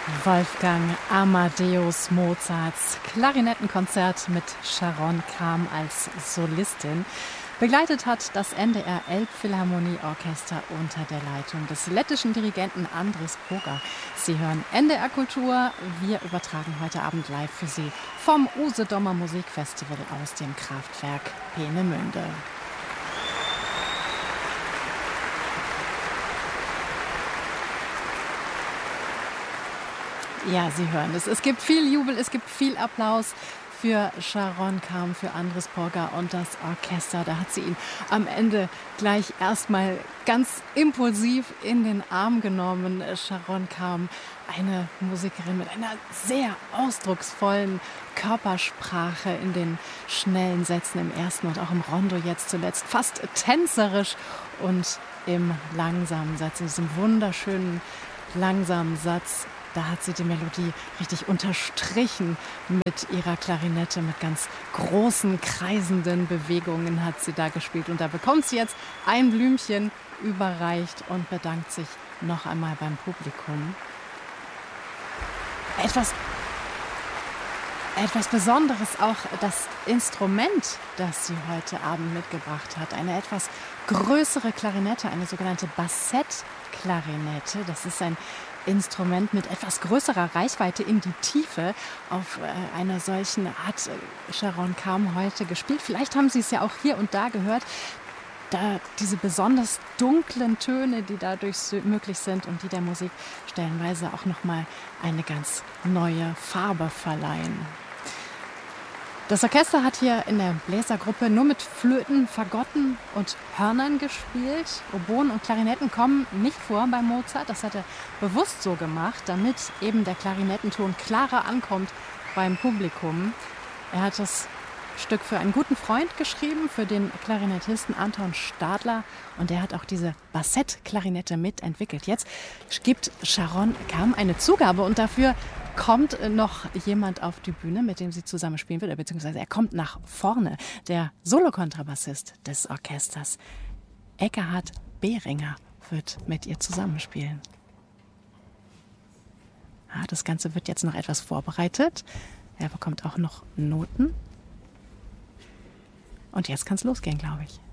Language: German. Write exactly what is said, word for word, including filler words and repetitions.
Wolfgang Amadeus Mozarts Klarinettenkonzert mit Sharon Kam als Solistin. Begleitet hat das N D R Elbphilharmonieorchester unter der Leitung des lettischen Dirigenten Andris Poga. Sie hören N D R Kultur. Wir übertragen heute Abend live für Sie vom Usedomer Musikfestival aus dem Kraftwerk Peenemünde. Ja, Sie hören es. Es gibt viel Jubel, es gibt viel Applaus für Sharon Kam, für Andris Poga und das Orchester. Da hat sie ihn am Ende gleich erstmal ganz impulsiv in den Arm genommen. Sharon Kam, eine Musikerin mit einer sehr ausdrucksvollen Körpersprache in den schnellen Sätzen im ersten und auch im Rondo jetzt zuletzt. Fast tänzerisch und im langsamen Satz, in diesem wunderschönen langsamen Satz. Da hat sie die Melodie richtig unterstrichen mit ihrer Klarinette, mit ganz großen, kreisenden Bewegungen hat sie da gespielt. Und da bekommt sie jetzt ein Blümchen überreicht und bedankt sich noch einmal beim Publikum. Etwas, etwas Besonderes auch das Instrument, das sie heute Abend mitgebracht hat. Eine etwas größere Klarinette, eine sogenannte Bassett-Klarinette. Das ist ein Instrument mit etwas größerer Reichweite in die Tiefe. Auf äh, einer solchen hat äh, Sharon Kam heute gespielt. Vielleicht haben Sie es ja auch hier und da gehört. Da diese besonders dunklen Töne, die dadurch möglich sind und die der Musik stellenweise auch nochmal eine ganz neue Farbe verleihen. Das Orchester hat hier in der Bläsergruppe nur mit Flöten, Fagotten und Hörnern gespielt. Oboen und Klarinetten kommen nicht vor bei Mozart. Das hat er bewusst so gemacht, damit eben der Klarinettenton klarer ankommt beim Publikum. Er hat das Stück für einen guten Freund geschrieben, für den Klarinettisten Anton Stadler. Und er hat auch diese Bassett-Klarinette mitentwickelt. Jetzt gibt Sharon Kam eine Zugabe und dafür kommt noch jemand auf die Bühne, mit dem sie zusammen spielen wird, beziehungsweise er kommt nach vorne, der Solokontrabassist des Orchesters. Eckehard Behringer wird mit ihr zusammenspielen. Ah, das Ganze wird jetzt noch etwas vorbereitet. Er bekommt auch noch Noten. Und jetzt kann es losgehen, glaube ich.